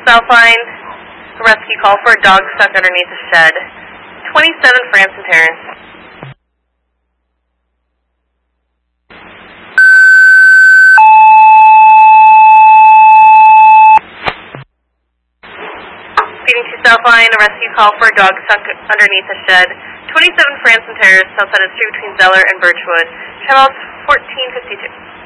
Southline, a rescue call for a dog stuck underneath a shed. 27 Franson Terrace. Speeding to Southline, a rescue call for a dog stuck underneath a shed. 27 Franson Terrace, south side of the street between Zeller and Birchwood. Channel 1452.